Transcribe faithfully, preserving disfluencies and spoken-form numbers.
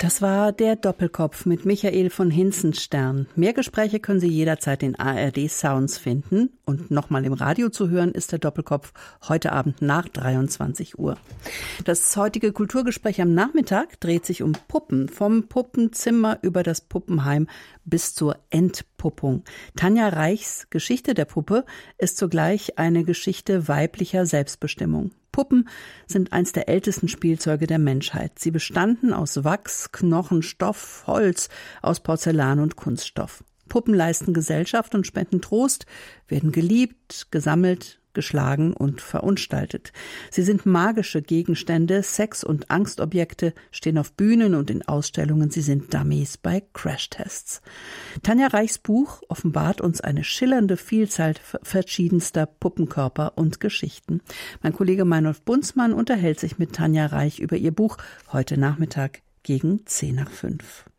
Das war der Doppelkopf mit Michael von Hinzenstern. Mehr Gespräche können Sie jederzeit in A R D Sounds finden. Und nochmal im Radio zu hören ist der Doppelkopf heute Abend nach dreiundzwanzig Uhr. Das heutige Kulturgespräch am Nachmittag dreht sich um Puppen. Vom Puppenzimmer über das Puppenheim bis zur Entpuppung. Tanja Reichs Geschichte der Puppe ist zugleich eine Geschichte weiblicher Selbstbestimmung. Puppen sind eins der ältesten Spielzeuge der Menschheit. Sie bestanden aus Wachs, Knochen, Stoff, Holz, aus Porzellan und Kunststoff. Puppen leisten Gesellschaft und spenden Trost, werden geliebt, gesammelt, geschlagen und verunstaltet. Sie sind magische Gegenstände, Sex- und Angstobjekte, stehen auf Bühnen und in Ausstellungen. Sie sind Dummies bei Crashtests. Tanja Reichs Buch offenbart uns eine schillernde Vielzahl verschiedenster Puppenkörper und Geschichten. Mein Kollege Meinolf Bunzmann unterhält sich mit Tanja Reich über ihr Buch heute Nachmittag gegen zehn nach fünf.